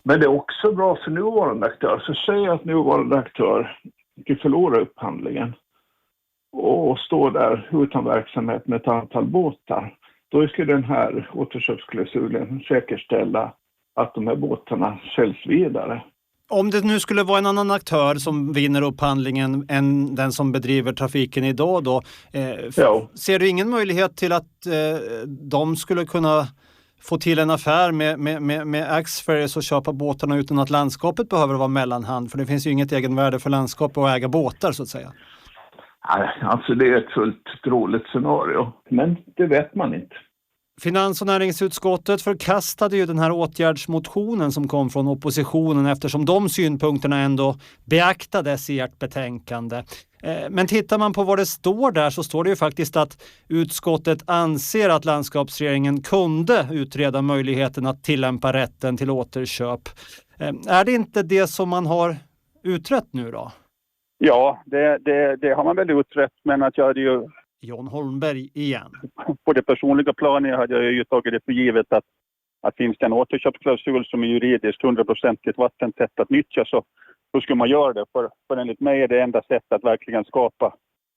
Men det är också bra för nuvarande aktör. Så säg att nuvarande aktör förlorar upphandlingen och står där utan verksamhet med ett antal båtar. Då ska den här återköpsklausulen säkerställa att de här båtarna säljs vidare. Om det nu skulle vara en annan aktör som vinner upphandlingen än den som bedriver trafiken idag då, ser du ingen möjlighet till att de skulle kunna få till en affär med Axferries och köpa båtarna utan att landskapet behöver vara mellanhand? För det finns ju inget egenvärde för landskapet att äga båtar så att säga. Alltså det är ett fullt troligt scenario, men det vet man inte. Finans- och näringsutskottet förkastade ju den här åtgärdsmotionen som kom från oppositionen eftersom de synpunkterna ändå beaktades i ert betänkande. Men tittar man på vad det står där så står det ju faktiskt att utskottet anser att landskapsregeringen kunde utreda möjligheten att tillämpa rätten till återköp. Är det inte det som man har utrett nu då? Ja, det har man väl utrett, men att jag hade ju... John Holmberg igen. På det personliga planet hade jag ju tagit det för givet att finns det en återköpsklausul som är juridiskt 100% vattentätt att nyttja så skulle man göra det. För enligt mig är det enda sättet att verkligen skapa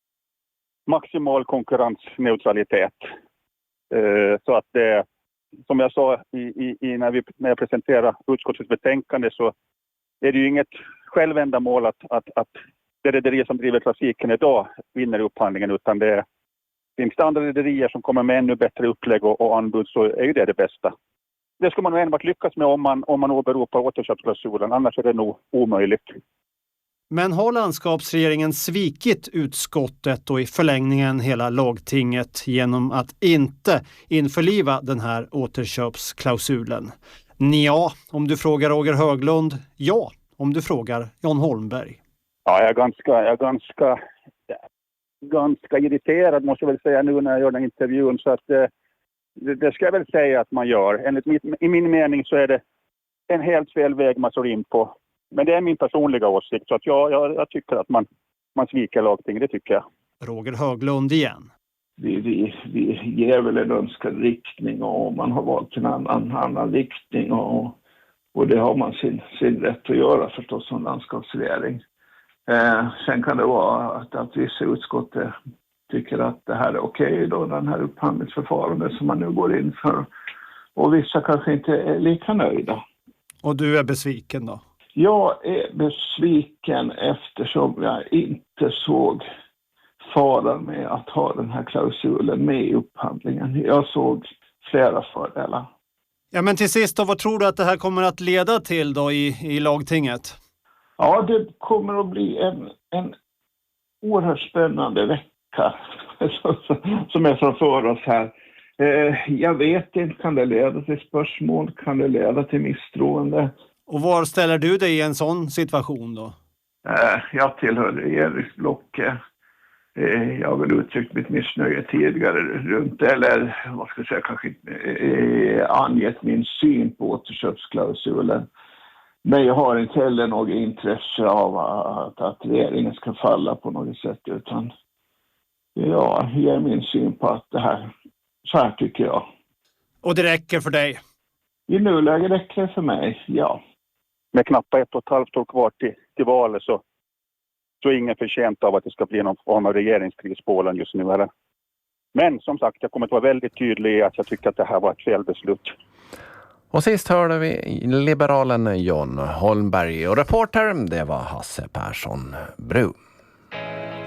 maximal konkurrensneutralitet. Så att det, som jag sa när jag presenterade utskottets betänkande så är det ju inget självändamål att det rederier som driver trafiken idag vinner upphandlingen, utan det finns det andra rederier som kommer med ännu bättre upplägg och anbud så är ju det bästa. Det ska man nog enbart lyckas med om man åberopar återköpsklausulen, annars är det nog omöjligt. Men har landskapsregeringen svikit utskottet och i förlängningen hela lagtinget genom att inte införliva den här återköpsklausulen? Ja, om du frågar Roger Höglund. Ja, om du frågar John Holmberg. Ja, jag är ganska irriterad måste jag väl säga nu när jag gör den intervjun, så att det ska jag väl säga att man gör. I min mening så är det en helt fel väg man slår in på. Men det är min personliga åsikt, så att jag tycker att man sviker lagting, det tycker jag. Roger Höglund igen. Vi ger väl en önskad riktning och man har valt en annan riktning och det har man sin rätt att göra förstås som landskapsregering. Sen kan det vara att vissa utskott tycker att det här är okej då, den här upphandlingsförfarandet som man nu går in för. Och vissa kanske inte är lika nöjda. Och du är besviken då? Jag är besviken eftersom jag inte såg faran med att ha den här klausulen med i upphandlingen. Jag såg flera fördelar. Ja, men till sist då, vad tror du att det här kommer att leda till då i lagtinget? Ja, det kommer att bli en oerhört spännande vecka som är framför oss här. Jag vet inte, kan det leda till spörsmål? Kan det leda till misstroende? Och var ställer du dig i en sån situation då? Jag tillhör regeringsblocket. Jag har väl uttryckt mitt missnöje tidigare runt, eller vad ska jag säga, kanske inte angett min syn på återköpsklausulen. Men jag har inte heller något intresse av att regeringen ska falla på något sätt, utan jag ger min syn på att det här, så här tycker jag. Och det räcker för dig? I nuläget räcker det för mig, ja. Med knappt 1,5 år kvar till valet så är ingen förtjänt av att det ska bli någon form av regeringskris på Åland just nu. Eller? Men som sagt, jag kommer att vara väldigt tydlig i att jag tycker att det här var ett felbeslut. Och sist hörde vi liberalen John Holmberg och reporter, det var Hasse Persson Bru.